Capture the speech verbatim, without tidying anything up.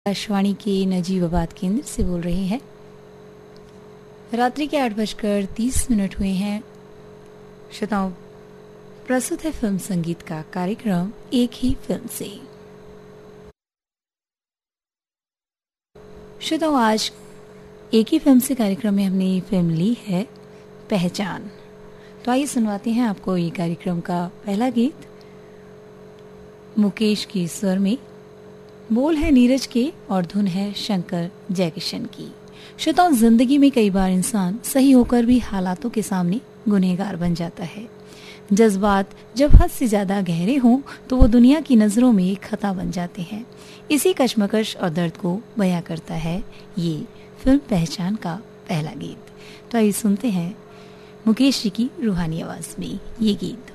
आकाशवाणी के नजीबाबाद केंद्र से बोल रहे हैं। रात्रि के आठ बजकर तीस मिनट हुए हैं। श्रोताओं, प्रस्तुत है फिल्म संगीत का कार्यक्रम एक ही फिल्म से। श्रोताओं, आज एक ही फिल्म से कार्यक्रम में हमने फिल्म ली है पहचान। तो आइए सुनवाते हैं आपको ये कार्यक्रम का पहला गीत मुकेश के स्वर में। बोल है नीरज के और धुन है शंकर जयकिशन की। श्रोताओं, जिंदगी में कई बार इंसान सही होकर भी हालातों के सामने गुनहगार बन जाता है। जज्बात जब हद से ज्यादा गहरे हों तो वो दुनिया की नजरों में एक खता बन जाते हैं। इसी कश्मकश और दर्द को बयां करता है ये फिल्म पहचान का पहला गीत। तो आइए सुनते हैं मुकेश जी की रूहानी आवाज में ये गीत।